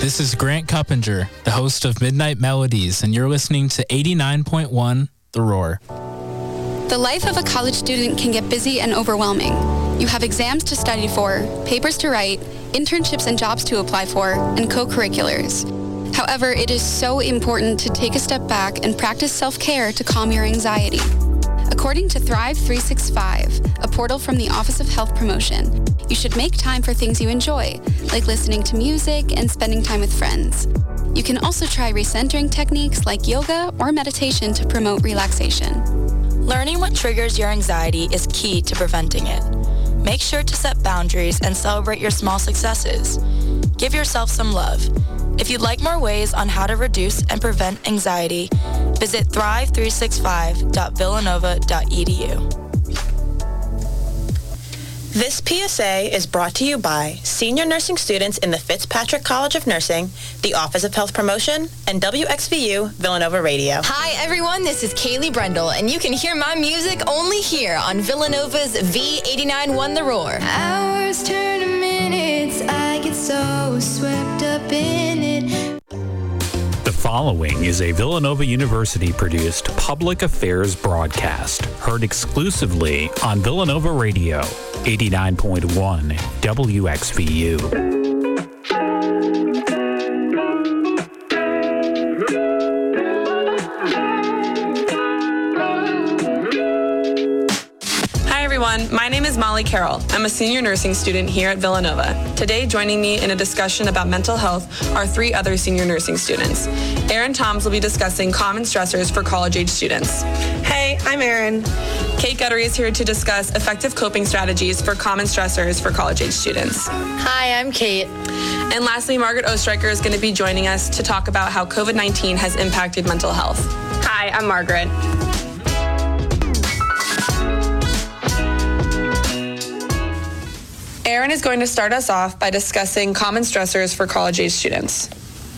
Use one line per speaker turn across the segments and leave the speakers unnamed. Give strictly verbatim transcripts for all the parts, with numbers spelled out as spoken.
This is Grant Cuppinger, the host of Midnight Melodies, and you're listening to eighty-nine point one The Roar.
The life of a college student can get busy and overwhelming. You have exams to study for, papers to write, internships and jobs to apply for, and co-curriculars. However, it is so important to take a step back and practice self-care to calm your anxiety. According to Thrive three sixty-five, a portal from the Office of Health Promotion, you should make time for things you enjoy, like listening to music and spending time with friends. You can also try recentering techniques like yoga or meditation to promote relaxation.
Learning what triggers your anxiety is key to preventing it. Make sure to set boundaries and celebrate your small successes. Give yourself some love. If you'd like more ways on how to reduce and prevent anxiety, visit thrive three sixty-five dot villanova dot e d u.
This P S A is brought to you by senior nursing students in the Fitzpatrick College of Nursing, the Office of Health Promotion, and W X V U Villanova Radio.
Hi everyone, this is Kaylee Brendel, and you can hear my music only here on Villanova's V eighty-nine point one The Roar.
Hours turn to minutes, I get so swept up in it.
The following is a Villanova University-produced public affairs broadcast, heard exclusively on Villanova Radio, eighty-nine point one W X V U.
My name is Molly Carroll. I'm a senior nursing student here at Villanova. Today, joining me in a discussion about mental health are three other senior nursing students. Erin Toms will be discussing common stressors for college-age students.
Hey, I'm Erin.
Kate Guttery is here to discuss effective coping strategies for common stressors for college-age students.
Hi, I'm Kate.
And lastly, Margaret Ostreicher is going to be joining us to talk about how covid nineteen has impacted mental health.
Hi, I'm Margaret.
Erin is going to start us off by discussing common stressors for college-age students.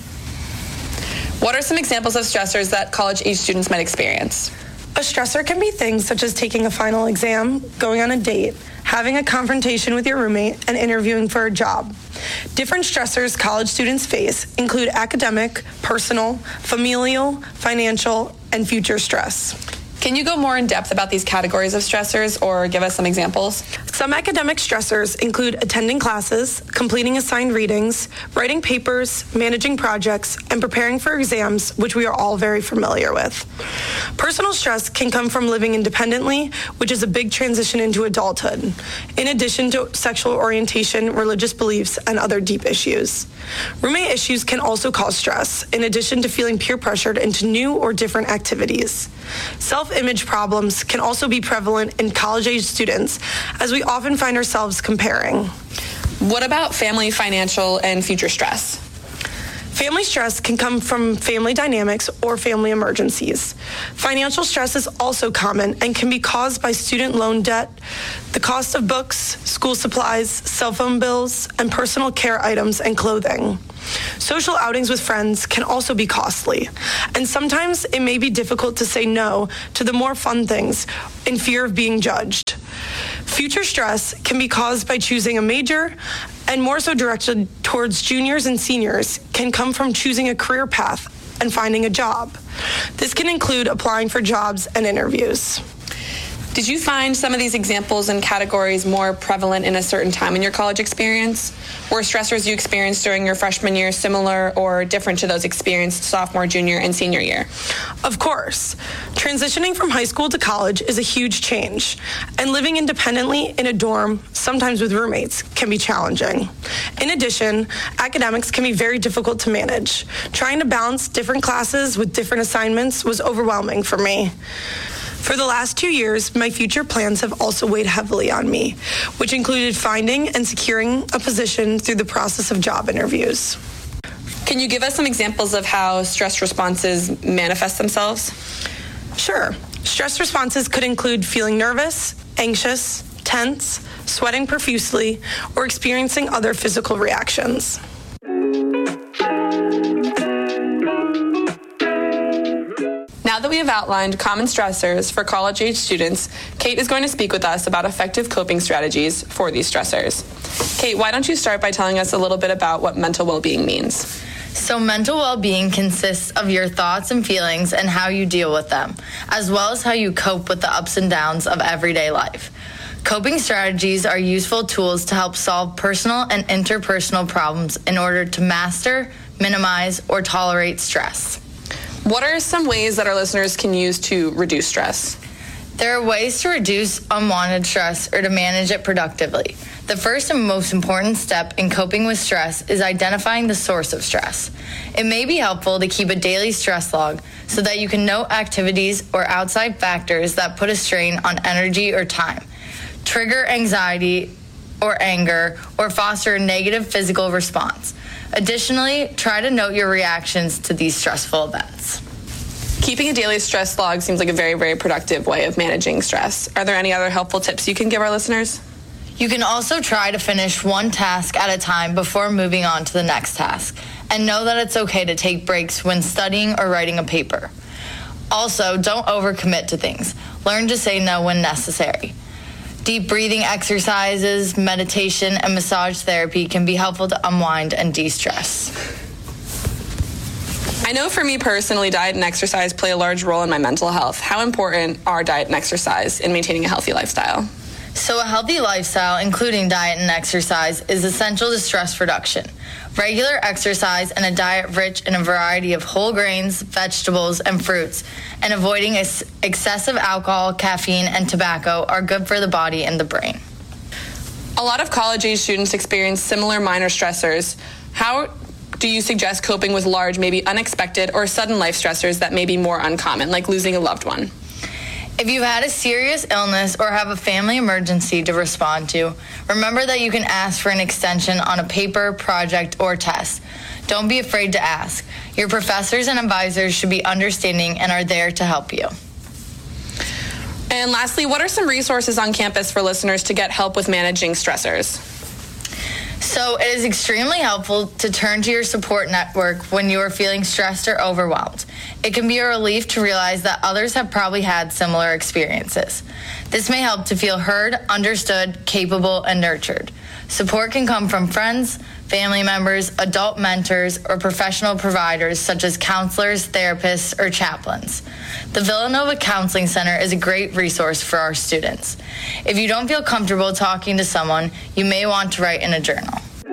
What are some examples of stressors that college-age students might experience?
A stressor can be things such as taking a final exam, going on a date, having a confrontation with your roommate, and interviewing for a job. Different stressors college students face include academic, personal, familial, financial, and future stress.
Can you go more in depth about these categories of stressors or give us some examples?
Some academic stressors include attending classes, completing assigned readings, writing papers, managing projects, and preparing for exams, which we are all very familiar with. Personal stress can come from living independently, which is a big transition into adulthood, in addition to sexual orientation, religious beliefs, and other deep issues. Roommate issues can also cause stress, in addition to feeling peer pressured into new or different activities. Self-image problems can also be prevalent in college-age students, as we often find ourselves comparing.
What about family, financial, and future stress?
Family stress can come from family dynamics or family emergencies. Financial stress is also common and can be caused by student loan debt, the cost of books, school supplies, cell phone bills, and personal care items and clothing. Social outings with friends can also be costly, and sometimes it may be difficult to say no to the more fun things in fear of being judged. Future stress can be caused by choosing a major, and more so directed towards juniors and seniors can come from choosing a career path and finding a job. This can include applying for jobs and interviews.
Did you find some of these examples and categories more prevalent in a certain time in your college experience? Were stressors you experienced during your freshman year similar or different to those experienced sophomore, junior, and senior year?
Of course. Transitioning from high school to college is a huge change, and living independently in a dorm, sometimes with roommates, can be challenging. In addition, academics can be very difficult to manage. Trying to balance different classes with different assignments was overwhelming for me. For the last two years, my future plans have also weighed heavily on me, which included finding and securing a position through the process of job interviews.
Can you give us some examples of how stress responses manifest themselves?
Sure. Stress responses could include feeling nervous, anxious, tense, sweating profusely, or experiencing other physical reactions.
Now that we have outlined common stressors for college-age students, Kate is going to speak with us about effective coping strategies for these stressors. Kate, why don't you start by telling us a little bit about what mental well-being means?
So mental well-being consists of your thoughts and feelings and how you deal with them, as well as how you cope with the ups and downs of everyday life. Coping strategies are useful tools to help solve personal and interpersonal problems in order to master, minimize, or tolerate stress.
What are some ways that our listeners can use to reduce stress?
There are ways to reduce unwanted stress or to manage it productively. The first and most important step in coping with stress is identifying the source of stress. It may be helpful to keep a daily stress log so that you can note activities or outside factors that put a strain on energy or time, trigger anxiety or anger, or foster a negative physical response. Additionally, try to note your reactions to these stressful events.
Keeping a daily stress log seems like a very, very productive way of managing stress. Are there any other helpful tips you can give our listeners?
You can also try to finish one task at a time before moving on to the next task, and know that it's okay to take breaks when studying or writing a paper. Also, don't overcommit to things. Learn to say no when necessary. Deep breathing exercises, meditation, and massage therapy can be helpful to unwind and de-stress.
I know for me personally, diet and exercise play a large role in my mental health. How important are diet and exercise in maintaining a healthy lifestyle?
So a healthy lifestyle, including diet and exercise, is essential to stress reduction. Regular exercise and a diet rich in a variety of whole grains, vegetables, and fruits, and avoiding ex- excessive alcohol, caffeine, and tobacco are good for the body and the brain.
A lot of college-age students experience similar minor stressors. How do you suggest coping with large, maybe unexpected, or sudden life stressors that may be more uncommon, like losing a loved one?
If you've had a serious illness or have a family emergency to respond to, remember that you can ask for an extension on a paper, project, or test. Don't be afraid to ask. Your professors and advisors should be understanding and are there to help you.
And lastly, what are some resources on campus for listeners to get help with managing stressors?
So it is extremely helpful to turn to your support network when you are feeling stressed or overwhelmed. It can be a relief to realize that others have probably had similar experiences. This may help to feel heard, understood, capable, and nurtured. Support can come from friends, family members, adult mentors, or professional providers such as counselors, therapists, or chaplains. The Villanova Counseling Center is a great resource for our students. If you don't feel comfortable talking to someone, you may want to write in a journal.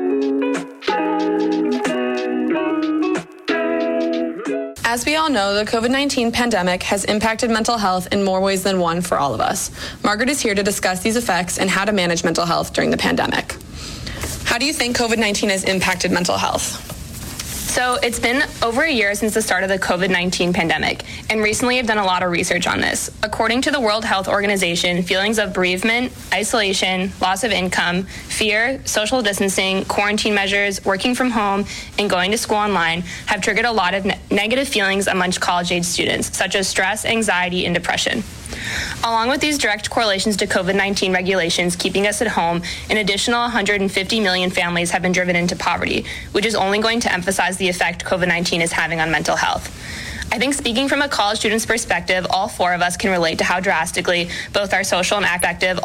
As we all know, the COVID nineteen pandemic has impacted mental health in more ways than one for all of us. Margaret is here to discuss these effects and how to manage mental health during the pandemic. How do you think COVID nineteen has impacted mental health?
So it's been over a year since the start of the COVID nineteen pandemic, and recently I've done a lot of research on this. According to the World Health Organization, feelings of bereavement, isolation, loss of income, fear, social distancing, quarantine measures, working from home, and going to school online have triggered a lot of ne- negative feelings amongst college-age students, such as stress, anxiety, and depression. Along with these direct correlations to COVID nineteen regulations keeping us at home, an additional one hundred fifty million families have been driven into poverty, which is only going to emphasize the effect COVID nineteen is having on mental health. I think speaking from a college student's perspective, all four of us can relate to how drastically both our social and affective